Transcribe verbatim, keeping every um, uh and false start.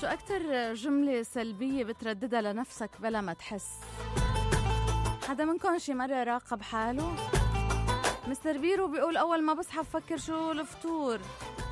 أكتر جملة سلبية بترددها لنفسك بلا ما تحس؟ حدا منكم شي مرة راقب حاله؟ مستر بيرو بيقول أول ما بصحى بفكر شو الفطور،